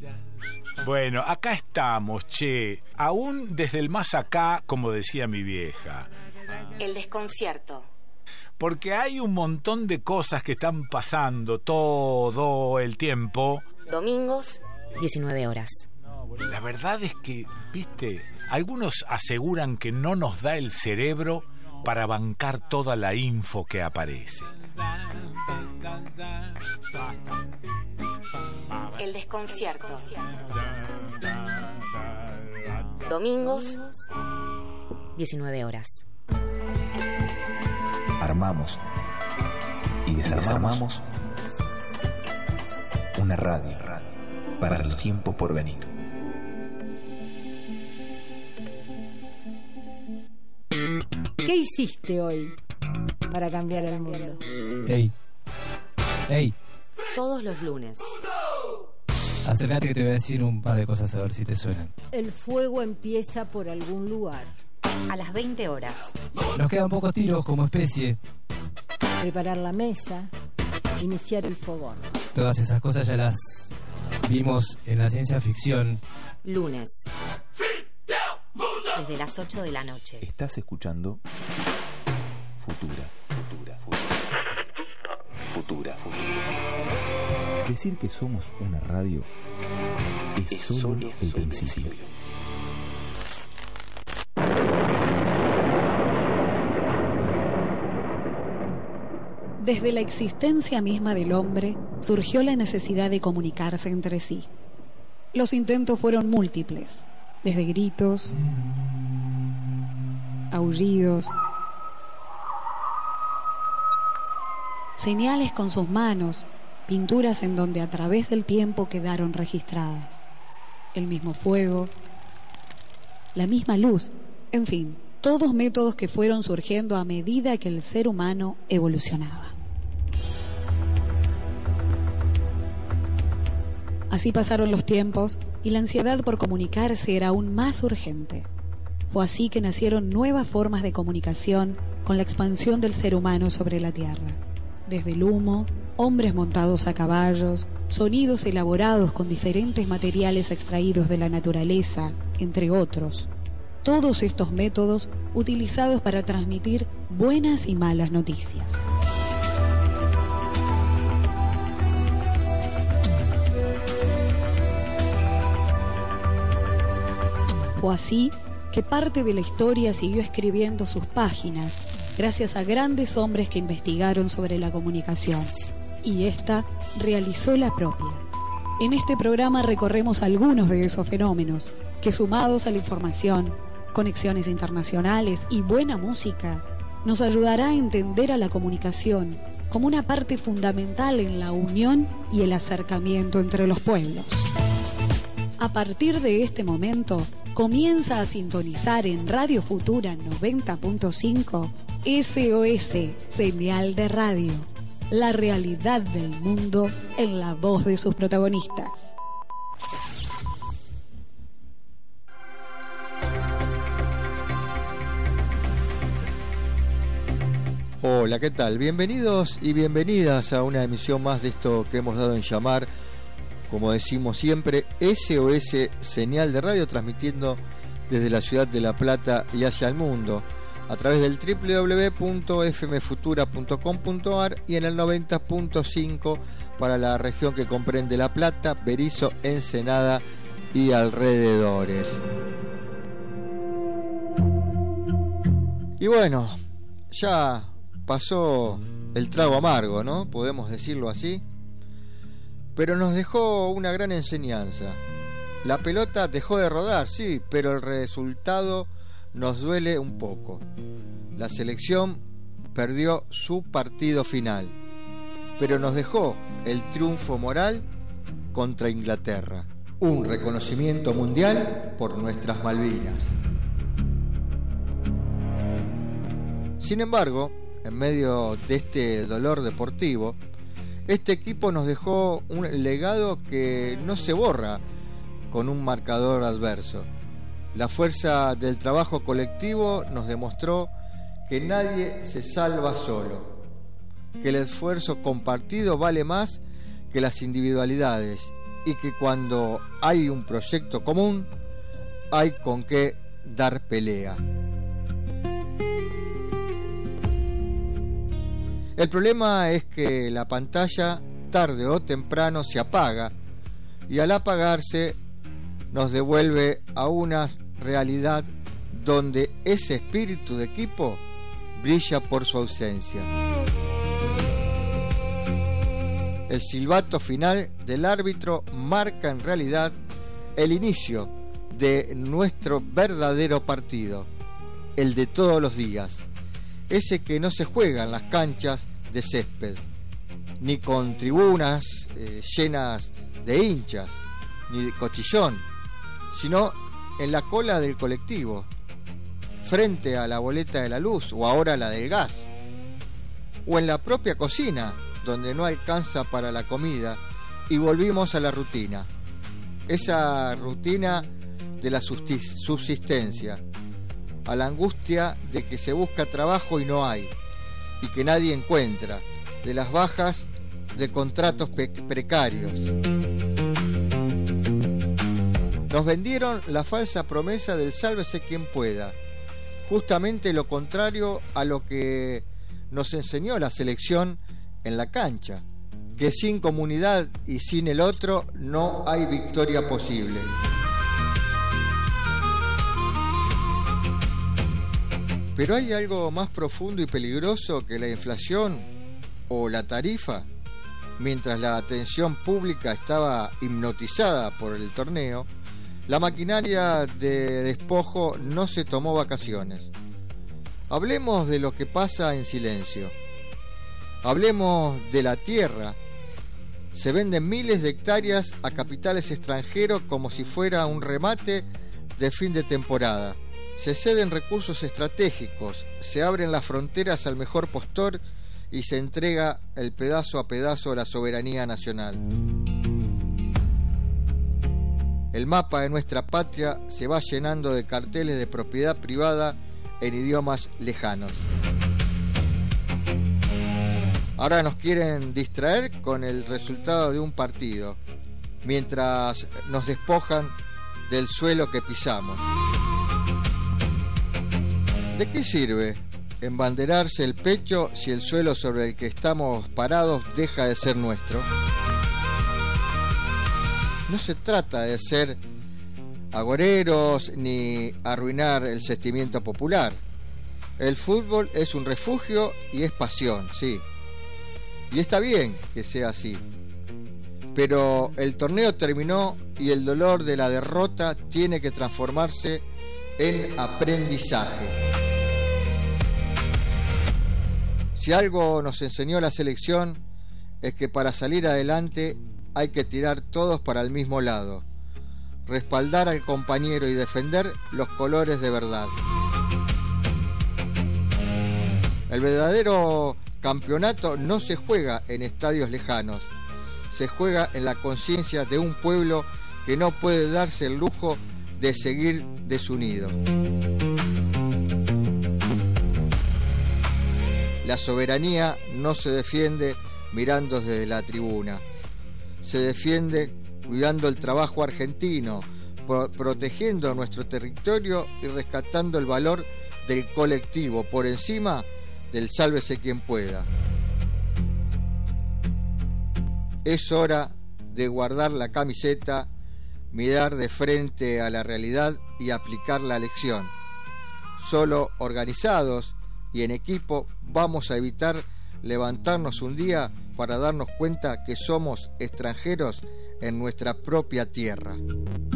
Bueno, acá estamos, che. Aún desde el más acá, como decía mi vieja. El desconcierto. Porque hay un montón de cosas que están pasando todo el tiempo. Domingos, 19 horas. La verdad es que, viste, algunos aseguran que no nos da el cerebro para bancar toda la info que aparece. El desconcierto. Domingos, 19 horas. Armamos y desarmamos una radio para el tiempo por venir. ¿Qué hiciste hoy para cambiar el mundo? Ey. Todos los lunes. Acércate que te voy a decir un par de cosas a ver si te suenan. El fuego empieza por algún lugar. A las 20 horas. Nos quedan pocos tiros como especie. Preparar la mesa, iniciar el fogón. Todas esas cosas ya las vimos en la ciencia ficción. Lunes. Desde las 8 de la noche. Estás escuchando Futura. Decir que somos una radio es solo el principio. Desde la existencia misma del hombre surgió la necesidad de comunicarse entre sí. Los intentos fueron múltiples, desde gritos, aullidos, señales con sus manos, pinturas en donde a través del tiempo quedaron registradas. El mismo fuego, la misma luz, en fin, todos métodos que fueron surgiendo a medida que el ser humano evolucionaba. Así pasaron los tiempos y la ansiedad por comunicarse era aún más urgente. Fue así que nacieron nuevas formas de comunicación con la expansión del ser humano sobre la Tierra. Desde el humo, hombres montados a caballos, sonidos elaborados con diferentes materiales extraídos de la naturaleza, entre otros. Todos estos métodos utilizados para transmitir buenas y malas noticias. Fue así que parte de la historia siguió escribiendo sus páginas, gracias a grandes hombres que investigaron sobre la comunicación, y ésta realizó la propia. En este programa recorremos algunos de esos fenómenos, que sumados a la información, conexiones internacionales y buena música, nos ayudará a entender a la comunicación como una parte fundamental en la unión y el acercamiento entre los pueblos. A partir de este momento, comienza a sintonizar en Radio Futura 90.5 SOS, señal de radio. La realidad del mundo en la voz de sus protagonistas. Hola, ¿qué tal? Bienvenidos y bienvenidas a una emisión más de esto que hemos dado en llamar, como decimos siempre, SOS Señal de Radio, transmitiendo desde la ciudad de La Plata y hacia el mundo, a través del www.fmfutura.com.ar y en el 90.5 para la región que comprende La Plata, Berisso, Ensenada y alrededores. Y bueno, ya pasó el trago amargo, ¿no? Podemos decirlo así. Pero nos dejó una gran enseñanza. La pelota dejó de rodar, sí, pero el resultado nos duele un poco. La selección perdió su partido final, pero nos dejó el triunfo moral contra Inglaterra. Un reconocimiento mundial por nuestras Malvinas. Sin embargo, en medio de este dolor deportivo, este equipo nos dejó un legado que no se borra con un marcador adverso. La fuerza del trabajo colectivo nos demostró que nadie se salva solo, que el esfuerzo compartido vale más que las individualidades y que cuando hay un proyecto común hay con qué dar pelea. El problema es que la pantalla tarde o temprano se apaga y al apagarse nos devuelve a una realidad donde ese espíritu de equipo brilla por su ausencia. El silbato final del árbitro marca en realidad el inicio de nuestro verdadero partido, el de todos los días, ese que no se juega en las canchas de césped, ni con tribunas llenas de hinchas, ni de cotillón, sino en la cola del colectivo, frente a la boleta de la luz o ahora la del gas, o en la propia cocina, donde no alcanza para la comida y volvimos a la rutina, esa rutina de la subsistencia, a la angustia de que se busca trabajo y no hay, y que nadie encuentra, de las bajas de contratos precarios. Nos vendieron la falsa promesa del sálvese quien pueda, justamente lo contrario a lo que nos enseñó la selección en la cancha, que sin comunidad y sin el otro no hay victoria posible. Pero hay algo más profundo y peligroso que la inflación o la tarifa. Mientras la atención pública estaba hipnotizada por el torneo, la maquinaria de despojo no se tomó vacaciones. Hablemos de lo que pasa en silencio. Hablemos de la tierra. Se venden miles de hectáreas a capitales extranjeros como si fuera un remate de fin de temporada. Se ceden recursos estratégicos, se abren las fronteras al mejor postor y se entrega el pedazo a pedazo la soberanía nacional. El mapa de nuestra patria se va llenando de carteles de propiedad privada en idiomas lejanos. Ahora nos quieren distraer con el resultado de un partido, mientras nos despojan del suelo que pisamos. ¿De qué sirve embanderarse el pecho si el suelo sobre el que estamos parados deja de ser nuestro? No se trata de ser agoreros ni arruinar el sentimiento popular. El fútbol es un refugio y es pasión, sí. Y está bien que sea así. Pero el torneo terminó y el dolor de la derrota tiene que transformarse en aprendizaje. Si algo nos enseñó la selección es que para salir adelante hay que tirar todos para el mismo lado, respaldar al compañero y defender los colores de verdad. El verdadero campeonato no se juega en estadios lejanos, se juega en la conciencia de un pueblo que no puede darse el lujo de seguir desunido. La soberanía no se defiende mirando desde la tribuna, se defiende cuidando el trabajo argentino, protegiendo nuestro territorio y rescatando el valor del colectivo por encima del sálvese quien pueda. Es hora de guardar la camiseta, mirar de frente a la realidad y aplicar la lección. Solo organizados y en equipo vamos a evitar levantarnos un día para darnos cuenta que somos extranjeros en nuestra propia tierra.